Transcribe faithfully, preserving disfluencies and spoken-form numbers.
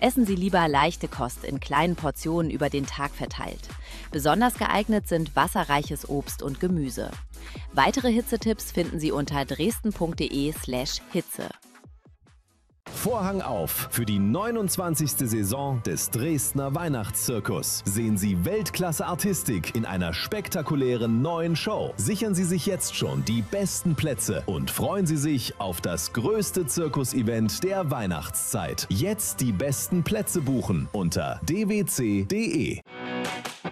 Essen Sie lieber leichte Kost in kleinen Portionen über den Tag verteilt. Besonders geeignet sind wasserreiches Obst und Gemüse. Weitere Hitzetipps finden Sie unter dresden punkt de slash Hitze. Vorhang auf für die neunundzwanzigste Saison des Dresdner Weihnachtszirkus. Sehen Sie Weltklasse-Artistik in einer spektakulären neuen Show. Sichern Sie sich jetzt schon die besten Plätze und freuen Sie sich auf das größte Zirkusevent der Weihnachtszeit. Jetzt die besten Plätze buchen unter d w c punkt de.